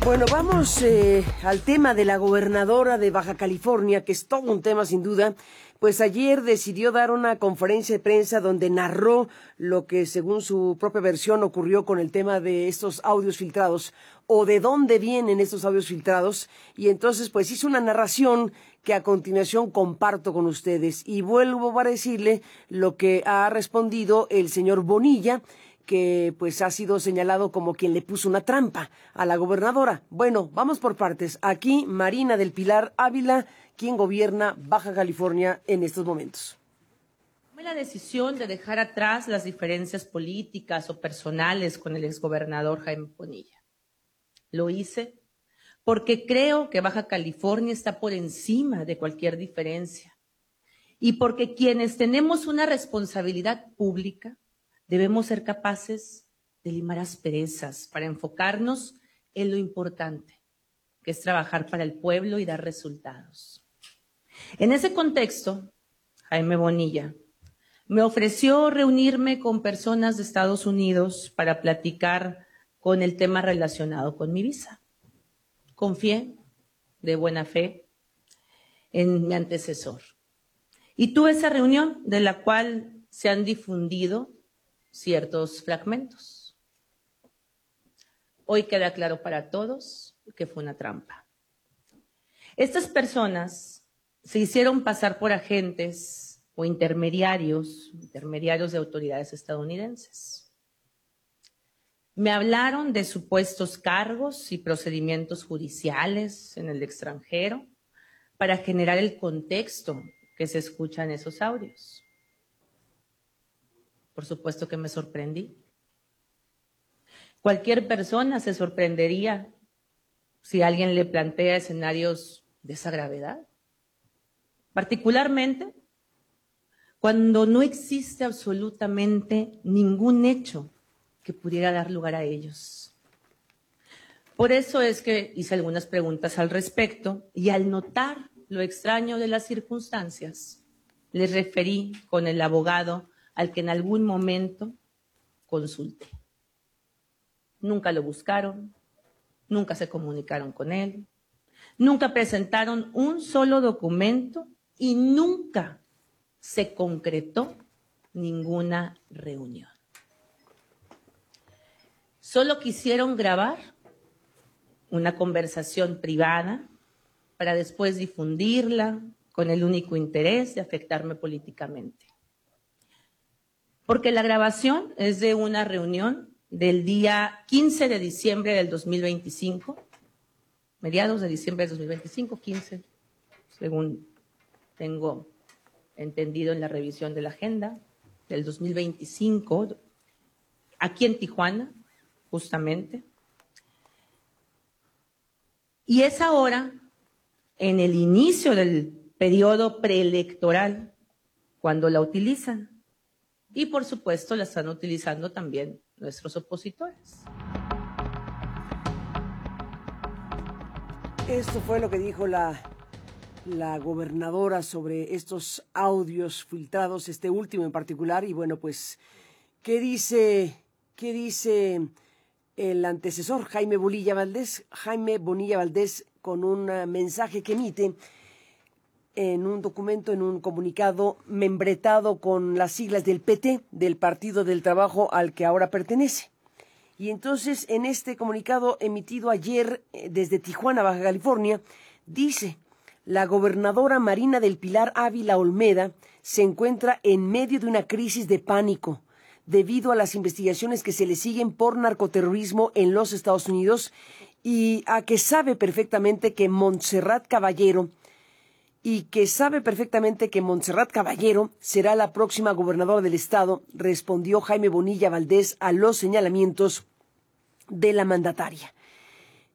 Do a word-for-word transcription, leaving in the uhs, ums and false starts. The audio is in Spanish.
Bueno, vamos eh, al tema de la gobernadora de Baja California, que es todo un tema sin duda. Pues ayer decidió dar una conferencia de prensa donde narró lo que, según su propia versión, ocurrió con el tema de estos audios filtrados o de dónde vienen estos audios filtrados. Y entonces, pues hizo una narración que a continuación comparto con ustedes. Y vuelvo a decirle lo que ha respondido el señor Bonilla, que pues ha sido señalado como quien le puso una trampa a la gobernadora. Bueno, vamos por partes. Aquí Marina del Pilar Ávila, quien gobierna Baja California en estos momentos. Tomé la decisión de dejar atrás las diferencias políticas o personales con el exgobernador Jaime Bonilla. Lo hice porque creo que Baja California está por encima de cualquier diferencia y porque quienes tenemos una responsabilidad pública debemos ser capaces de limar asperezas para enfocarnos en lo importante, que es trabajar para el pueblo y dar resultados. En ese contexto, Jaime Bonilla me ofreció reunirme con personas de Estados Unidos para platicar con el tema relacionado con mi visa. Confié de buena fe en mi antecesor. Y tuve esa reunión de la cual se han difundido ciertos fragmentos. Hoy queda claro para todos que fue una trampa. Estas personas se hicieron pasar por agentes o intermediarios, intermediarios de autoridades estadounidenses. Me hablaron de supuestos cargos y procedimientos judiciales en el extranjero para generar el contexto que se escucha en esos audios. Por supuesto que me sorprendí. Cualquier persona se sorprendería si alguien le plantea escenarios de esa gravedad. Particularmente cuando no existe absolutamente ningún hecho que pudiera dar lugar a ellos. Por eso es que hice algunas preguntas al respecto y al notar lo extraño de las circunstancias, les referí con el abogado al que en algún momento consulté. Nunca lo buscaron, nunca se comunicaron con él, nunca presentaron un solo documento y nunca se concretó ninguna reunión. Solo quisieron grabar una conversación privada para después difundirla con el único interés de afectarme políticamente. Porque la grabación es de una reunión del día quince de diciembre del dos mil veinticinco, mediados de diciembre del dos mil veinticinco, quince, según tengo entendido en la revisión de la agenda, del dos mil veinticinco, aquí en Tijuana, justamente. Y es ahora, en el inicio del periodo preelectoral, cuando la utilizan. Y, por supuesto, la están utilizando también nuestros opositores. Esto fue lo que dijo la, la gobernadora sobre estos audios filtrados, este último en particular. Y bueno, pues, ¿qué dice, qué dice el antecesor, Jaime Bonilla Valdés? Jaime Bonilla Valdés, con un mensaje que emite en un documento, en un comunicado membretado con las siglas del P T, del Partido del Trabajo al que ahora pertenece. Y entonces, en este comunicado emitido ayer desde Tijuana, Baja California, dice: la gobernadora Marina del Pilar Ávila Olmeda se encuentra en medio de una crisis de pánico debido a las investigaciones que se le siguen por narcoterrorismo en los Estados Unidos y a que sabe perfectamente que Montserrat Caballero y que sabe perfectamente que Montserrat Caballero será la próxima gobernadora del estado, respondió Jaime Bonilla Valdés a los señalamientos de la mandataria.